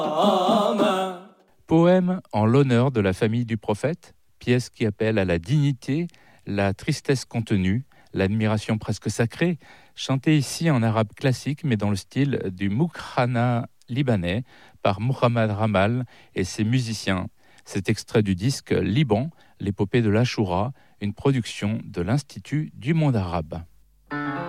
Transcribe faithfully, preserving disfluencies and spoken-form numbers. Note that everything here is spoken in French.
Poème en l'honneur de la famille du prophète, pièce qui appelle à la dignité, la tristesse contenue, l'admiration presque sacrée, chantée ici en arabe classique mais dans le style du moukhana libanais par Muhammad Ramal et ses musiciens. C'est extrait du disque Liban, l'épopée de l'Achoura, une production de l'Institut du monde arabe.